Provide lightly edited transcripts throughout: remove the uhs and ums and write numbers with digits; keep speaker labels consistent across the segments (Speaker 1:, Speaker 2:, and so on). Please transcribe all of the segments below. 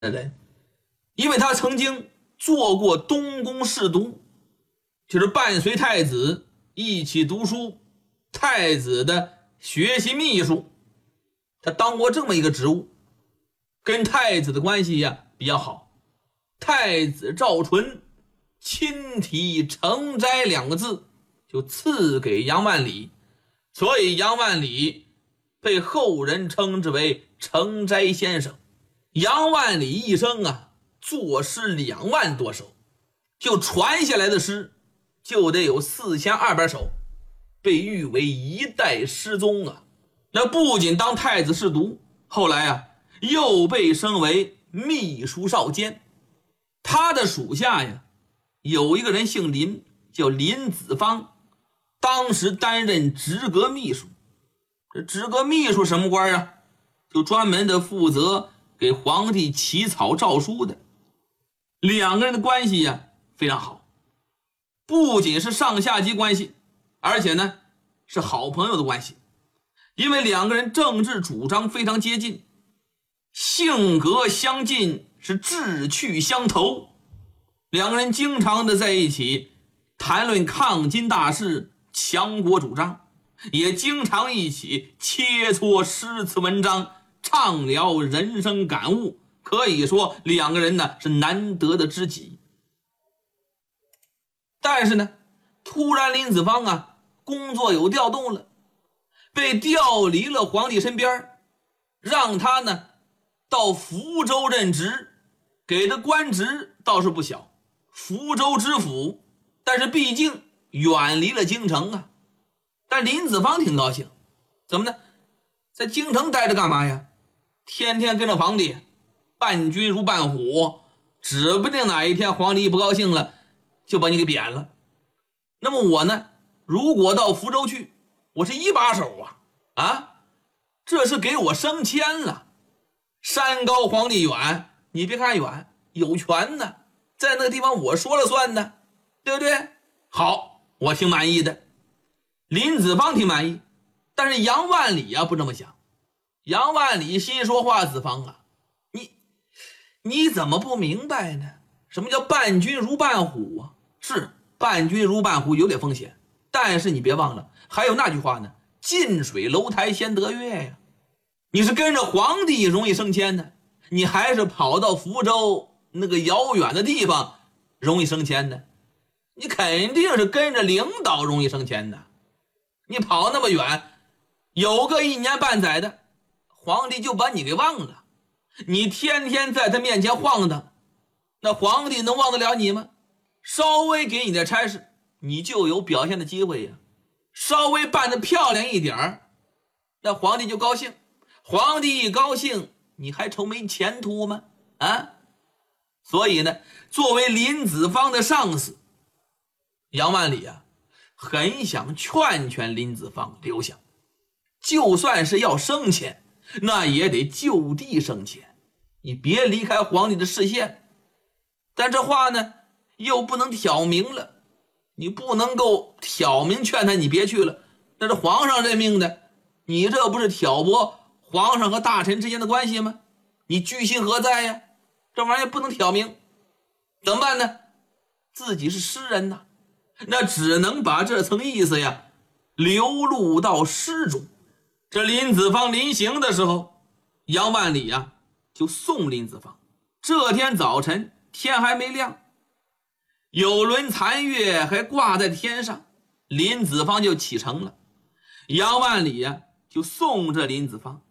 Speaker 1: 的人，因为他曾经做过东宫侍读，就是伴随太子一起读书，太子的学习秘书，他当过这么一个职务，跟太子的关系比较好。太子赵纯亲提成斋2个字，就赐给杨万里，所以杨万里被后人称之为成斋先生。杨万里一生作诗2万多首，就传下来的诗就得有4200首，被誉为一代诗宗那不仅当太子侍读，后来又被升为秘书少监。他的属下有一个人姓林，叫林子方，当时担任直阁秘书。这直阁秘书什么官就专门的负责给皇帝起草诏书的。2个人的关系非常好，不仅是上下级关系，而且呢是好朋友的关系。因为2个人政治主张非常接近，性格相近，是志趣相投。2个人经常的在一起谈论抗金大事、强国主张，也经常一起切磋诗词文章，畅聊人生感悟，可以说2个人是难得的知己。但是呢，突然林子方工作有调动了，被调离了皇帝身边，让他呢到福州任职，给的官职倒是不小，福州知府，但是毕竟远离了京城但林子方挺高兴，怎么呢？在京城待着干嘛呀？天天跟着皇帝，伴君如伴虎，指不定哪一天皇帝不高兴了，就把你给贬了。那么我呢，如果到福州去，我是一把手这是给我升迁了。山高皇帝远，你别看远，有权呢，在那个地方我说了算呢，对不对？好，我挺满意的。林子方挺满意，但是杨万里不这么想。杨万里心说话，子方你怎么不明白呢？什么叫伴君如伴虎是伴君如伴虎有点风险，但是你别忘了还有那句话呢，近水楼台先得月呀。你是跟着皇帝容易升迁的，你还是跑到福州那个遥远的地方容易升迁的？你肯定是跟着领导容易升迁的。你跑那么远，有个1年半载的，皇帝就把你给忘了。你天天在他面前晃荡，那皇帝能忘得了你吗？稍微给你点差事，你就有表现的机会呀。稍微办得漂亮一点那皇帝就高兴。皇帝一高兴，你还愁没前途吗？所以呢，作为林子方的上司，杨万里很想劝劝林子方留下，就算是要升迁，那也得就地升迁，你别离开皇帝的视线。但这话呢又不能挑明了，你不能够挑明劝他你别去了，那是皇上任命的，你这不是挑拨皇上和大臣之间的关系吗？你居心何在呀？这玩意儿不能挑明，怎么办呢？自己是诗人那只能把这层意思流露到诗中。这林子方临行的时候，杨万里就送林子方。这天早晨天还没亮，有轮残月还挂在天上，林子方就启程了。杨万里就送着林子方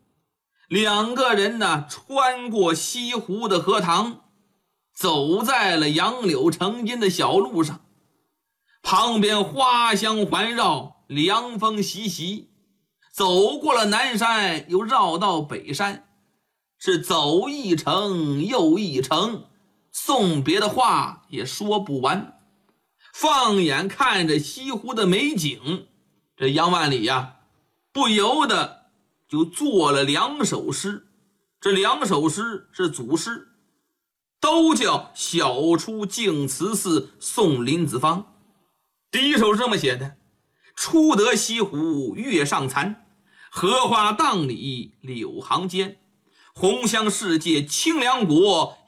Speaker 1: ，2个人穿过西湖的荷塘，走在了杨柳成荫的小路上，旁边花香环绕，凉风习习。走过了南山，又绕到北山，是走一程又一程，送别的话也说不完。放眼看着西湖的美景，这杨万里不由得就做了2首诗。这2首诗是组诗，都叫小出净慈寺送林子方。第一首是这么写的：初得西湖月上残，荷花荡里柳行间， 红香世界清凉国